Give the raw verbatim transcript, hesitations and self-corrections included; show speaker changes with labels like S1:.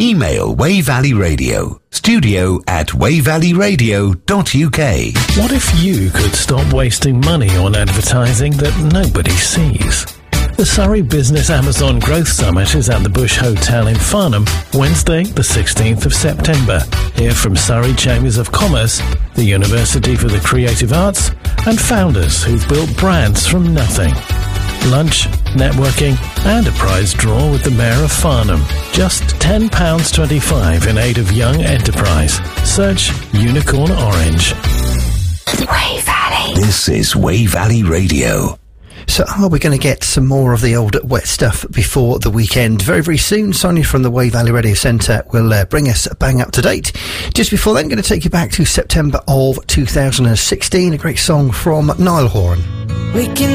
S1: Email Way Valley Radio, studio at way valley radio dot u k.
S2: What if you could stop wasting money on advertising that nobody sees? The Surrey Business Amazon Growth Summit is at the Bush Hotel in Farnham, Wednesday the sixteenth of September. Hear from Surrey Chambers of Commerce, the University for the Creative Arts, and founders who've built brands from nothing. Lunch, networking, and a prize draw with the Mayor of Farnham. Just ten pounds twenty-five in aid of young enterprise. Search Unicorn Orange.
S1: Way Valley. This is Way Valley Radio.
S3: So are we going to get some more of the old wet stuff before the weekend? Very, very soon, Sonia from the Way Valley Radio Centre will uh, bring us bang up to date. Just before then, going to take you back to September of two thousand sixteen, a great song from Niall Horan.
S4: We can